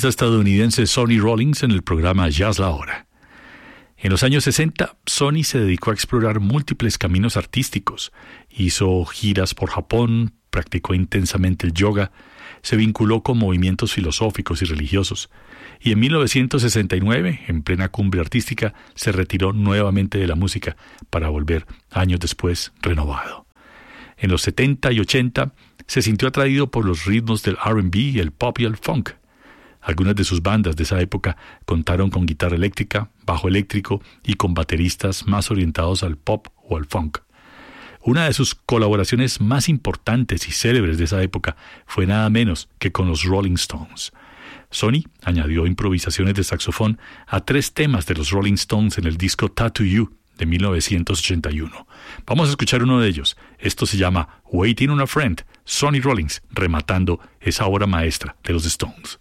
pianista estadounidense Sonny Rollins en el programa Jazz La Hora. En los años 60, Sonny se dedicó a explorar múltiples caminos artísticos. Hizo giras por Japón, practicó intensamente el yoga, se vinculó con movimientos filosóficos y religiosos, y en 1969, en plena cumbre artística, se retiró nuevamente de la música para volver años después renovado. En los 70 y 80 se sintió atraído por los ritmos del R&B, el pop y el funk. Algunas de sus bandas de esa época contaron con guitarra eléctrica, bajo eléctrico y con bateristas más orientados al pop o al funk. Una de sus colaboraciones más importantes y célebres de esa época fue nada menos que con los Rolling Stones. Sonny añadió improvisaciones de saxofón a 3 temas de los Rolling Stones en el disco Tattoo You de 1981. Vamos a escuchar uno de ellos. Esto se llama Waiting on a Friend, Sonny Rollins rematando esa obra maestra de los Stones.